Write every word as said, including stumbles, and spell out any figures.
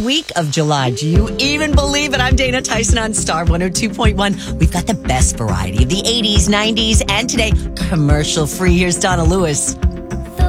week of July. Do you even believe it? I'm Dana Tyson on Star one oh two point one. We've got the best variety of the eighties, nineties, and today, commercial free. Here's Donna Lewis.